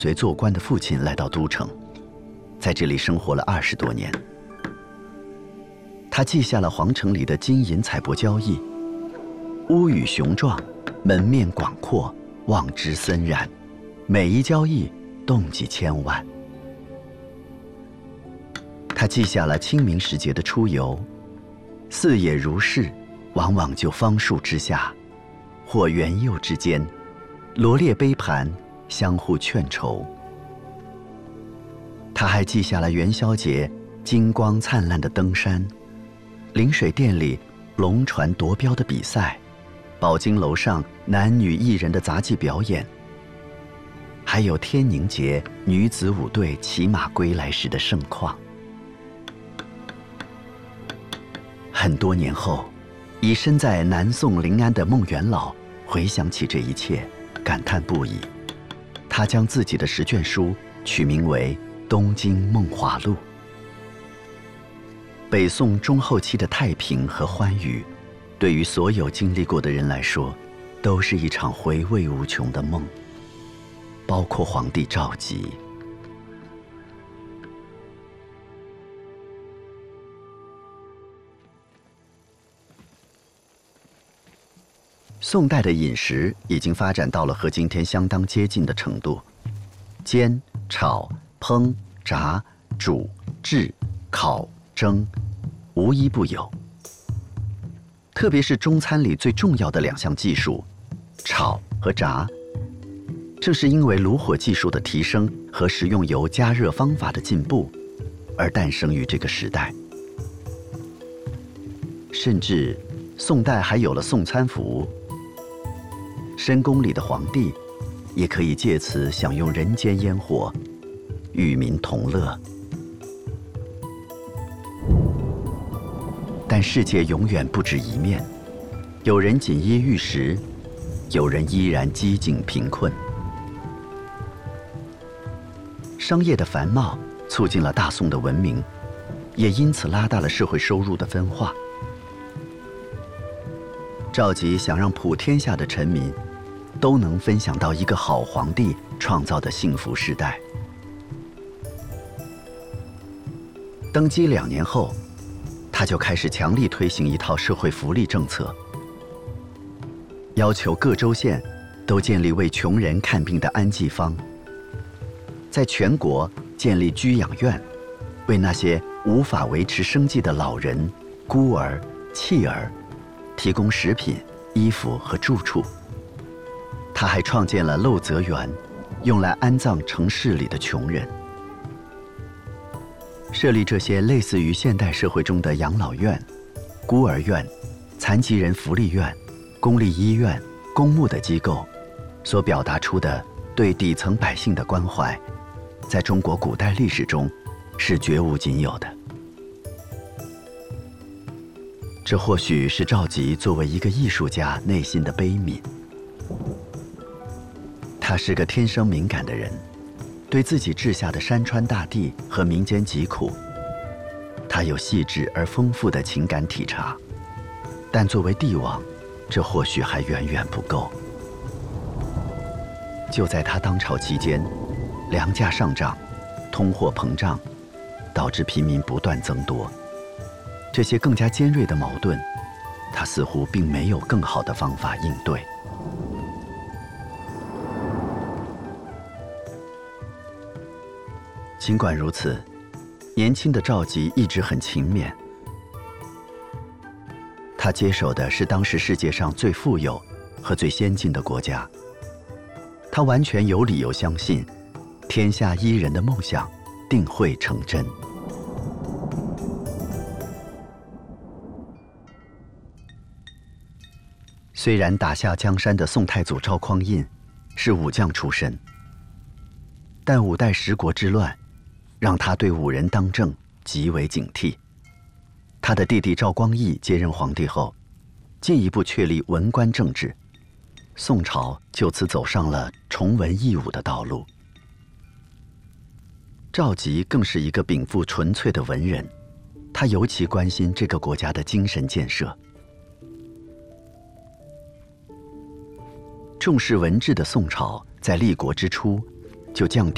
随做官的父亲来到都城，在这里生活了20多年。他记下了皇城里的金银彩帛交易，屋宇雄壮，门面广阔，望之森然，每一交易动几千万。他记下了清明时节的出游，四野如是，往往就方树之下，或园柚之间，罗列杯盘，相互劝酬。他还记下了元宵节金光灿烂的登山，临水殿里龙船夺标的比赛，宝经楼上男女艺人的杂技表演，还有天宁节女子舞队骑马归来时的盛况。很多年后，已身在南宋临安的孟元老回想起这一切，感叹不已。他将自己的10卷书取名为《东京梦华录》。北宋中后期的太平和欢愉，对于所有经历过的人来说，都是一场回味无穷的梦，包括皇帝赵佶。宋代的饮食已经发展到了和今天相当接近的程度，煎、炒、烹、炸、煮、制、烤、蒸，无一不有。特别是中餐里最重要的2项技术，炒和炸，正是因为炉火技术的提升和食用油加热方法的进步，而诞生于这个时代。甚至，宋代还有了送餐服务。深宫里的皇帝，也可以借此享用人间烟火，与民同乐。但世界永远不止一面，有人锦衣玉食，有人依然饥馑贫困。商业的繁茂促进了大宋的文明，也因此拉大了社会收入的分化。赵佶想让普天下的臣民都能分享到一个好皇帝创造的幸福时代。登基2年后，他就开始强力推行一套社会福利政策，要求各州县都建立为穷人看病的安济坊，在全国建立居养院，为那些无法维持生计的老人、孤儿、弃儿提供食品、衣服和住处。他还创建了陋泽园，用来安葬城市里的穷人。设立这些类似于现代社会中的养老院、孤儿院、残疾人福利院、公立医院、公墓的机构，所表达出的对底层百姓的关怀，在中国古代历史中是绝无仅有的。这或许是赵佶作为一个艺术家内心的悲悯。他是个天生敏感的人，对自己治下的山川大地和民间疾苦，他有细致而丰富的情感体察。但作为帝王，这或许还远远不够。就在他当朝期间，粮价上涨，通货膨胀，导致贫民不断增多。这些更加尖锐的矛盾，他似乎并没有更好的方法应对。尽管如此，年轻的赵佶一直很勤勉。他接手的是当时世界上最富有和最先进的国家，他完全有理由相信，天下一人的梦想定会成真。虽然打下江山的宋太祖赵匡胤是武将出身，但5代10国之乱让他对武人当政极为警惕。他的弟弟赵光义接任皇帝后，进一步确立文官政治，宋朝就此走上了崇文抑武的道路。赵佶更是一个禀赋纯粹的文人，他尤其关心这个国家的精神建设。重视文治的宋朝，在立国之初就降低